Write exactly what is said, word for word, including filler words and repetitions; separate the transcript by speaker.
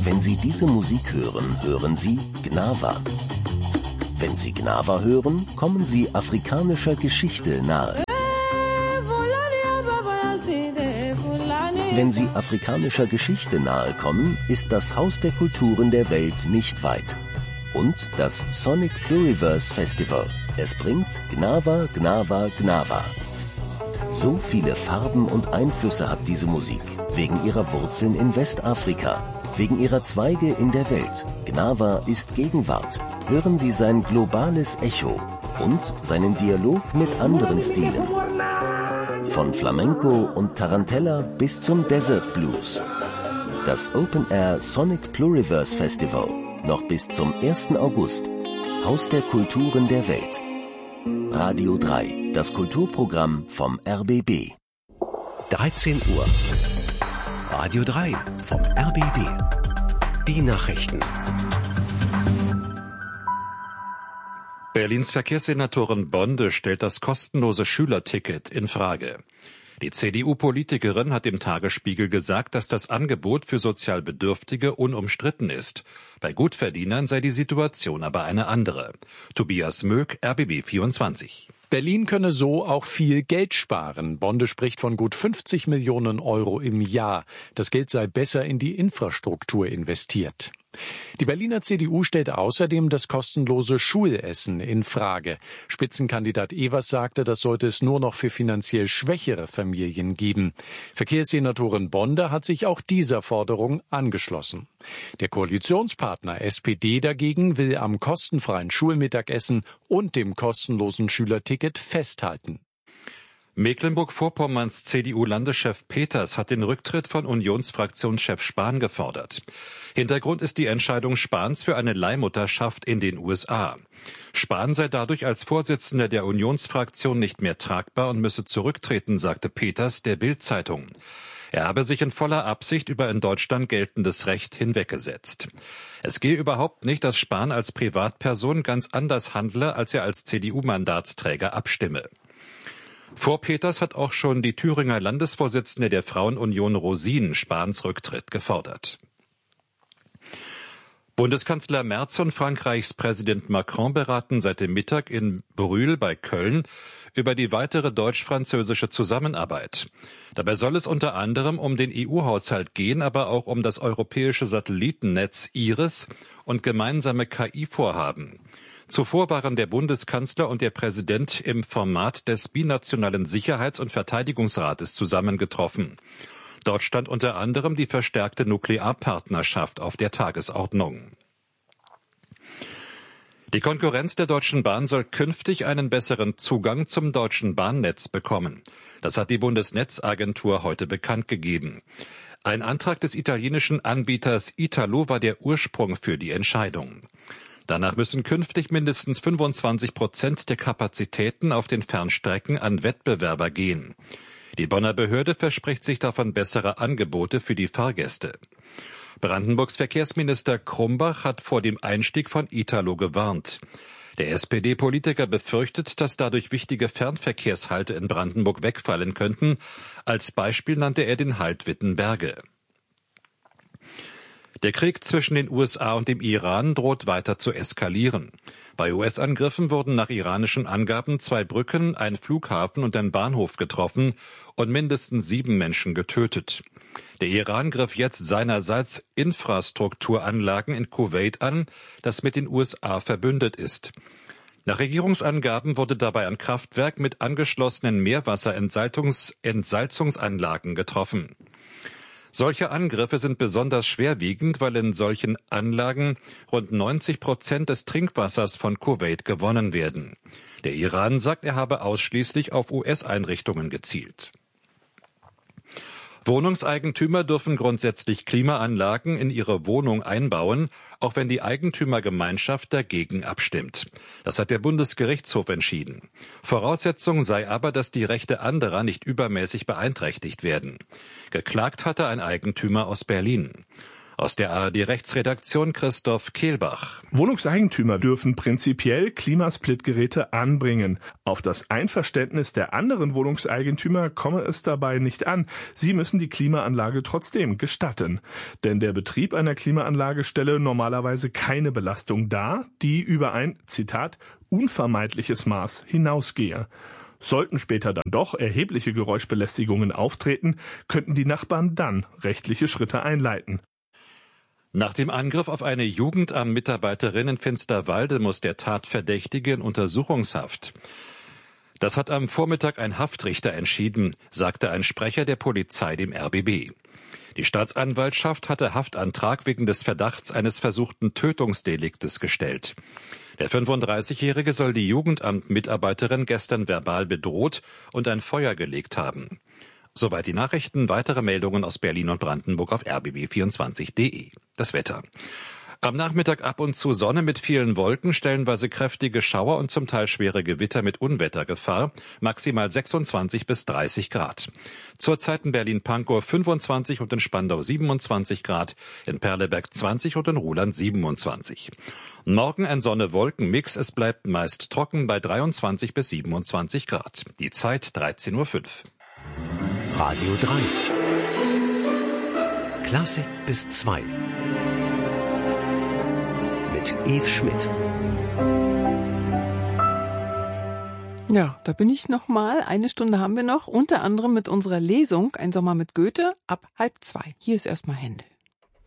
Speaker 1: Wenn Sie diese Musik hören, hören Sie Gnawa. Wenn Sie Gnawa hören, kommen Sie afrikanischer Geschichte nahe. Wenn Sie afrikanischer Geschichte nahe kommen, ist das Haus der Kulturen der Welt nicht weit. Und das Sonic Pluriverse Festival. Es bringt Gnawa, Gnawa, Gnawa. So viele Farben und Einflüsse hat diese Musik, wegen ihrer Wurzeln in Westafrika, wegen ihrer Zweige in der Welt. Gnawa ist Gegenwart. Hören Sie sein globales Echo und seinen Dialog mit anderen Stilen. Von Flamenco und Tarantella bis zum Desert Blues. Das Open Air Sonic Pluriverse Festival. Noch bis zum ersten August. Haus der Kulturen der Welt. Radio drei, das Kulturprogramm vom R B B.
Speaker 2: dreizehn Uhr. Radio drei vom R B B. Die Nachrichten.
Speaker 3: Berlins Verkehrssenatorin Bonde stellt das kostenlose Schülerticket in Frage. Die C D U-Politikerin hat dem Tagesspiegel gesagt, dass das Angebot für sozial Bedürftige unumstritten ist. Bei Gutverdienern sei die Situation aber eine andere. Tobias Möck, R B B vierundzwanzig.
Speaker 4: Berlin könne so auch viel Geld sparen. Bonde spricht von gut fünfzig Millionen Euro im Jahr. Das Geld sei besser in die Infrastruktur investiert. Die Berliner C D U stellt außerdem das kostenlose Schulessen in Frage. Spitzenkandidat Evers sagte, das sollte es nur noch für finanziell schwächere Familien geben. Verkehrssenatorin Bonde hat sich auch dieser Forderung angeschlossen. Der Koalitionspartner S P D dagegen will am kostenfreien Schulmittagessen und dem kostenlosen Schülerticket festhalten.
Speaker 3: Mecklenburg-Vorpommerns C D U-Landeschef Peters hat den Rücktritt von Unionsfraktionschef Spahn gefordert. Hintergrund ist die Entscheidung Spahns für eine Leihmutterschaft in den U S A. Spahn sei dadurch als Vorsitzender der Unionsfraktion nicht mehr tragbar und müsse zurücktreten, sagte Peters der Bild-Zeitung. Er habe sich in voller Absicht über in Deutschland geltendes Recht hinweggesetzt. Es gehe überhaupt nicht, dass Spahn als Privatperson ganz anders handle, als er als C D U-Mandatsträger abstimme. Vor Peters hat auch schon die Thüringer Landesvorsitzende der Frauenunion Rosin Spahns Rücktritt gefordert. Bundeskanzler Merz und Frankreichs Präsident Macron beraten seit dem Mittag in Brühl bei Köln über die weitere deutsch-französische Zusammenarbeit. Dabei soll es unter anderem um den E U-Haushalt gehen, aber auch um das europäische Satellitennetz IRIS und gemeinsame K I-Vorhaben. Zuvor waren der Bundeskanzler und der Präsident im Format des binationalen Sicherheits- und Verteidigungsrates zusammengetroffen. Dort stand unter anderem die verstärkte Nuklearpartnerschaft auf der Tagesordnung. Die Konkurrenz der Deutschen Bahn soll künftig einen besseren Zugang zum deutschen Bahnnetz bekommen. Das hat die Bundesnetzagentur heute bekannt gegeben. Ein Antrag des italienischen Anbieters Italo war der Ursprung für die Entscheidung. Danach müssen künftig mindestens fünfundzwanzig Prozent der Kapazitäten auf den Fernstrecken an Wettbewerber gehen. Die Bonner Behörde verspricht sich davon bessere Angebote für die Fahrgäste. Brandenburgs Verkehrsminister Krumbach hat vor dem Einstieg von Italo gewarnt. Der S P D-Politiker befürchtet, dass dadurch wichtige Fernverkehrshalte in Brandenburg wegfallen könnten. Als Beispiel nannte er den Halt Wittenberge. Der Krieg zwischen den U S A und dem Iran droht weiter zu eskalieren. Bei U S-Angriffen wurden nach iranischen Angaben zwei Brücken, ein Flughafen und ein Bahnhof getroffen und mindestens sieben Menschen getötet. Der Iran griff jetzt seinerseits Infrastrukturanlagen in Kuwait an, das mit den U S A verbündet ist. Nach Regierungsangaben wurde dabei ein Kraftwerk mit angeschlossenen Meerwasserentsalzungsanlagen getroffen. Solche Angriffe sind besonders schwerwiegend, weil in solchen Anlagen rund neunzig Prozent des Trinkwassers von Kuwait gewonnen werden. Der Iran sagt, er habe ausschließlich auf U S-Einrichtungen gezielt. Wohnungseigentümer dürfen grundsätzlich Klimaanlagen in ihre Wohnung einbauen, auch wenn die Eigentümergemeinschaft dagegen abstimmt. Das hat der Bundesgerichtshof entschieden. Voraussetzung sei aber, dass die Rechte anderer nicht übermäßig beeinträchtigt werden. Geklagt hatte ein Eigentümer aus Berlin. Aus der A R D-Rechtsredaktion Christoph Kehlbach.
Speaker 5: Wohnungseigentümer dürfen prinzipiell Klimasplitgeräte anbringen. Auf das Einverständnis der anderen Wohnungseigentümer komme es dabei nicht an. Sie müssen die Klimaanlage trotzdem gestatten. Denn der Betrieb einer Klimaanlage stelle normalerweise keine Belastung dar, die über ein, Zitat, unvermeidliches Maß hinausgehe. Sollten später dann doch erhebliche Geräuschbelästigungen auftreten, könnten die Nachbarn dann rechtliche Schritte einleiten.
Speaker 3: Nach dem Angriff auf eine Jugendamt-Mitarbeiterin in Finsterwalde muss der Tatverdächtige in Untersuchungshaft. Das hat am Vormittag ein Haftrichter entschieden, sagte ein Sprecher der Polizei dem R B B. Die Staatsanwaltschaft hatte Haftantrag wegen des Verdachts eines versuchten Tötungsdeliktes gestellt. Der fünfunddreißigjährige soll die Jugendamt-Mitarbeiterin gestern verbal bedroht und ein Feuer gelegt haben. Soweit die Nachrichten. Weitere Meldungen aus Berlin und Brandenburg auf r b b vierundzwanzig punkt d e. Das Wetter. Am Nachmittag ab und zu Sonne mit vielen Wolken, stellenweise kräftige Schauer und zum Teil schwere Gewitter mit Unwettergefahr, maximal sechsundzwanzig bis dreißig Grad. Zurzeit in Berlin-Pankow fünfundzwanzig und in Spandau siebenundzwanzig Grad, in Perleberg zwanzig und in Ruhland siebenundzwanzig. Morgen ein Sonne-Wolken-Mix, es bleibt meist trocken bei dreiundzwanzig bis siebenundzwanzig Grad. Die Zeit dreizehn Uhr fünf.
Speaker 2: Radio drei. Klassik bis zwei. Mit Eve Schmidt.
Speaker 6: Ja, da bin ich noch mal. Eine Stunde haben wir noch, unter anderem mit unserer Lesung Ein Sommer mit Goethe ab halb zwei. Hier ist erstmal Händel.